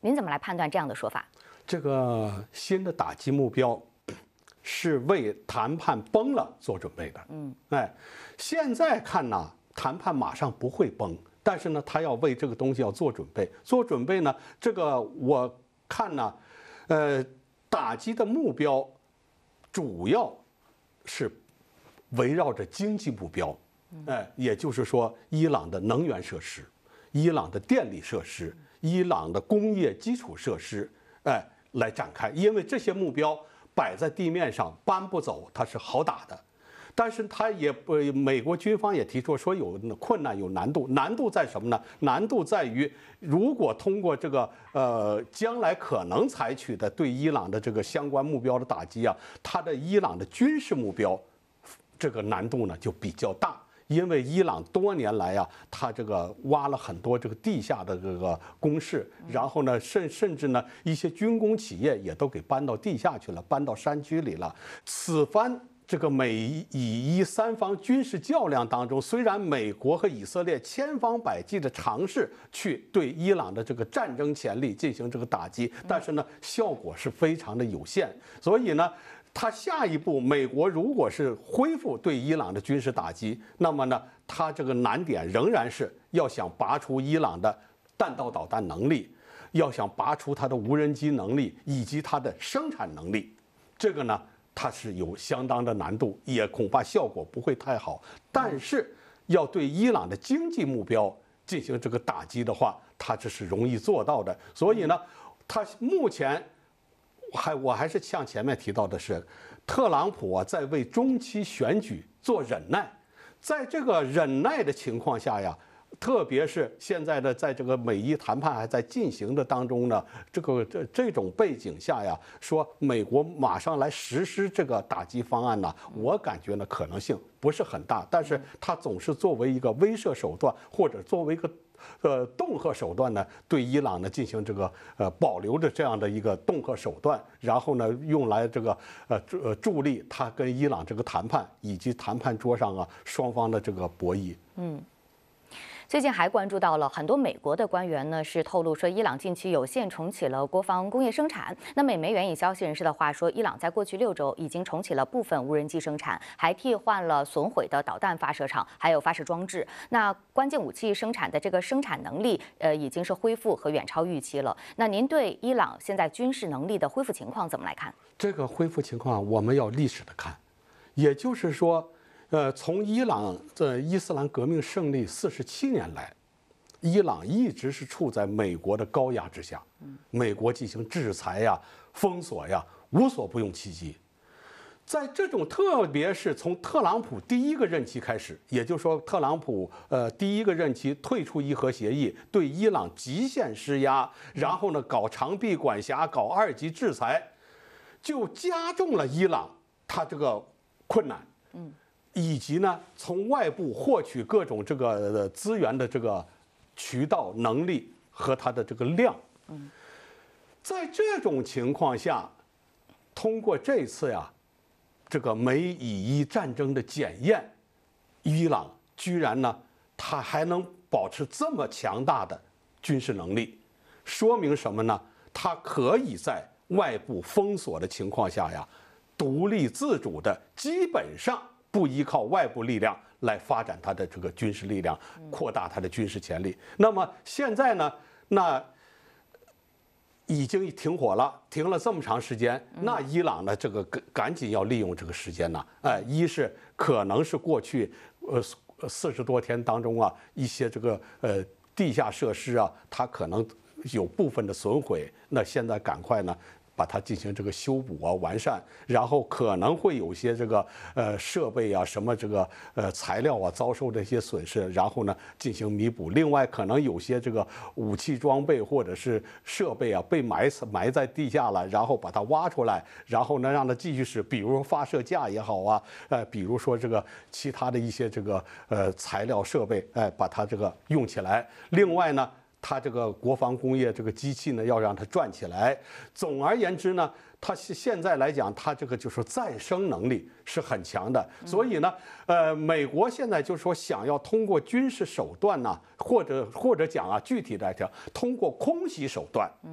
您怎么来判断这样的说法？ 这个新的打击目标是为谈判崩了做准备的。现在看呢，谈判马上不会崩，但是呢，他要为这个东西要做准备。做准备呢，这个我看呢，打击的目标主要是围绕着经济目标，也就是说，伊朗的能源设施、伊朗的电力设施、伊朗的工业基础设施，来展开。因为这些目标摆在地面上搬不走，它是好打的。但是它也美国军方也提出说有困难有难度，难度在什么呢？难度在于，如果通过这个将来可能采取的对伊朗的这个相关目标的打击啊，它的伊朗的军事目标，这个难度呢就比较大。因为伊朗多年来啊，它这个挖了很多这个地下的这个工事，然后呢，甚至呢一些军工企业也都给搬到地下去了，搬到山区里了。此番这个美以伊三方军事较量当中，虽然美国和以色列千方百计的尝试去对伊朗的这个战争潜力进行这个打击，但是呢，效果是非常的有限。所以呢，他下一步，美国如果是恢复对伊朗的军事打击，那么呢，他这个难点仍然是要想拔除伊朗的弹道导弹能力，要想拔除它的无人机能力以及它的生产能力，这个呢，它是有相当的难度，也恐怕效果不会太好。但是要对伊朗的经济目标进行这个打击的话，它这是容易做到的。所以呢，它目前我还是像前面提到的是，特朗普啊在为中期选举做忍耐，在这个忍耐的情况下呀，特别是现在的在这个美伊谈判还在进行的当中呢，这种背景下呀，说美国马上来实施这个打击方案呢，我感觉呢可能性不是很大，但是它总是作为一个威慑手段，或者作为一个恫吓手段呢，对伊朗呢进行这个保留着这样的一个恫吓手段，然后呢用来这个助力他跟伊朗这个谈判以及谈判桌上啊双方的这个博弈。 最近还关注到了很多美国的官员呢，是透露说，伊朗近期有限重启了国防工业生产。那美媒援引消息人士的话说，伊朗在过去6周已经重启了部分无人机生产，还替换了损毁的导弹发射场，还有发射装置。那关键武器生产的这个生产能力，已经是恢复和远超预期了。那您对伊朗现在军事能力的恢复情况怎么来看？ 这个恢复情况我们要历史的看，也就是说。从伊朗的伊斯兰革命胜利47年来，伊朗一直是处在美国的高压之下，美国进行制裁呀、封锁呀，无所不用其极。在这种，特别是从特朗普第一个任期开始，也就是说，特朗普第一个任期退出伊核协议，对伊朗极限施压，然后呢搞长臂管辖，搞2级制裁，就加重了伊朗它这个困难。以及呢，从外部获取各种这个资源的这个渠道能力和它的这个量，在这种情况下，通过这次呀，这个美以伊战争的检验，伊朗居然呢，它还能保持这么强大的军事能力，说明什么呢？它可以在外部封锁的情况下呀，独立自主的，基本上不依靠外部力量来发展它的这个军事力量，扩大它的军事潜力。那么现在呢，那已经停火了，停了这么长时间，那伊朗呢，这个赶紧要利用这个时间呢，一是可能是过去40多天当中啊，一些这个地下设施啊，它可能有部分的损毁，那现在赶快呢，把它进行这个修补啊、完善，然后可能会有些这个设备啊、什么这个材料啊遭受这些损失，然后呢进行弥补。另外，可能有些这个武器装备或者是设备啊被埋在地下了，然后把它挖出来，然后呢让它继续使，比如说发射架也好啊，比如说这个其他的一些这个材料设备，把它这个用起来。另外呢，它这个国防工业这个机器呢，要让它转起来。总而言之呢，它现在来讲，它这个就是再生能力是很强的。所以呢，美国现在就是说想要通过军事手段呢，或者讲啊，具体来讲，通过空袭手段。